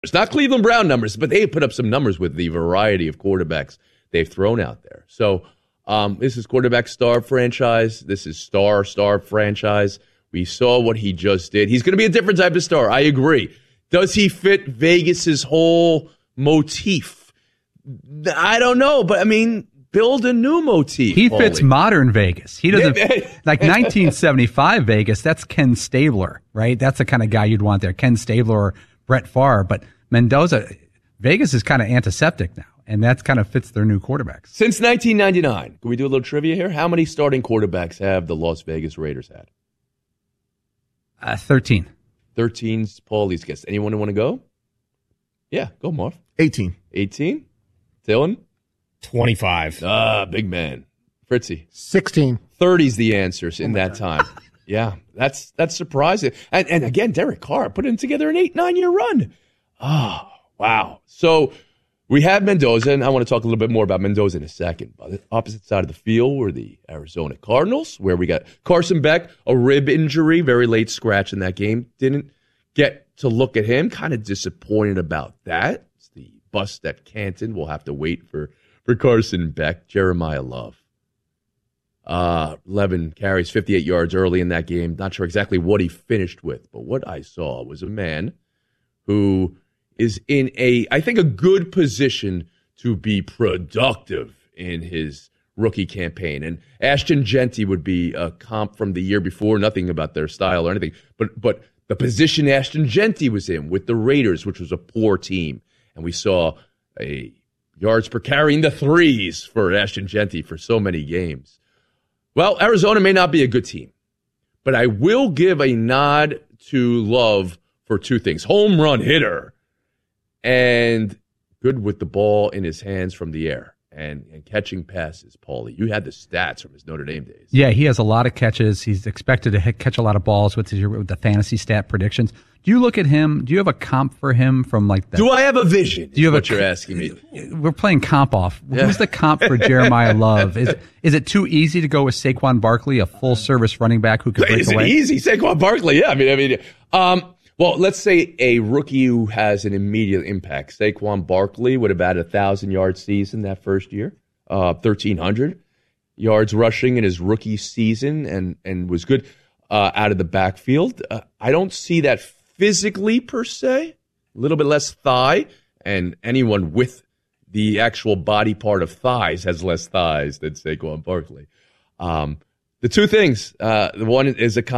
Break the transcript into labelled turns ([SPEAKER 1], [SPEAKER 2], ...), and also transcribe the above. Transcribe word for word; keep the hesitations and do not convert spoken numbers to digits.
[SPEAKER 1] It's not Cleveland Brown numbers, but they put up some numbers with the variety of quarterbacks they've thrown out there. So um, this is quarterback star franchise. This is star, star franchise. We saw what he just did. He's going to be a different type of star. I agree. Does he fit Vegas's whole motif? I don't know, but I mean, build a new motif.
[SPEAKER 2] He
[SPEAKER 1] Paulie.
[SPEAKER 2] fits modern Vegas. He doesn't like nineteen seventy-five Vegas. That's Ken Stabler, right? That's the kind of guy you'd want there. Ken Stabler or Brett Favre. But Mendoza, Vegas is kind of antiseptic now, and that kind of fits their new quarterbacks.
[SPEAKER 1] Since nineteen ninety-nine, can we do a little trivia here? How many starting quarterbacks have the Las Vegas Raiders had?
[SPEAKER 2] Uh, thirteen.
[SPEAKER 1] thirteen's Paulie's guess. Anyone want to go? Yeah, go, Marv.
[SPEAKER 3] eighteen.
[SPEAKER 1] eighteen? Dylan?
[SPEAKER 4] twenty-five.
[SPEAKER 1] Ah, big man. Fritzy?
[SPEAKER 3] sixteen.
[SPEAKER 1] thirty's the answers in
[SPEAKER 3] oh
[SPEAKER 1] that
[SPEAKER 3] God.
[SPEAKER 1] time. Yeah, that's that's surprising. And, and again, Derek Carr putting together an eight, nine-year run. Oh, wow. So we have Mendoza, and I want to talk a little bit more about Mendoza in a second. On the opposite side of the field were the Arizona Cardinals, where we got Carson Beck, a rib injury, very late scratch in that game. Didn't get to look at him. Kind of disappointed about that. It's the bust at Canton. We'll have to wait for, for Carson Beck. Jeremiah Love. Uh, eleven carries, fifty-eight yards early in that game. Not sure exactly what he finished with, but what I saw was a man who is in a, I think, a good position to be productive in his rookie campaign. And Ashton Genty would be a comp from the year before, nothing about their style or anything, but but the position Ashton Genty was in with the Raiders, which was a poor team. And we saw a yards per carry in the threes for Ashton Genty for so many games. Well, Arizona may not be a good team, but I will give a nod to Love for two things. Home run hitter and good with the ball in his hands from the air and, and catching passes, Paulie. You had the stats from his Notre Dame days.
[SPEAKER 2] Yeah, he has a lot of catches. He's expected to hit, catch a lot of balls with, his, with the fantasy stat predictions. Do you look at him? Do you have a comp for him from like that?
[SPEAKER 1] Do I have a vision?
[SPEAKER 2] Do you have
[SPEAKER 1] what
[SPEAKER 2] a,
[SPEAKER 1] you're asking me?
[SPEAKER 2] We're playing comp off.
[SPEAKER 1] Yeah.
[SPEAKER 2] Who's the comp for Jeremiah Love? Is is it too easy to go with Saquon Barkley, a full service running back who can break
[SPEAKER 1] Is
[SPEAKER 2] away?
[SPEAKER 1] it easy? Saquon Barkley, yeah. I mean, I mean, um, well, let's say a rookie who has an immediate impact. Saquon Barkley would have had a thousand yard season that first year, uh, thirteen hundred yards rushing in his rookie season, and and was good uh, out of the backfield. Uh, I don't see that physically per se. A little bit less thigh, and anyone with the actual body part of thighs has less thighs than Saquon Barkley. Um, the two things, uh, the one is a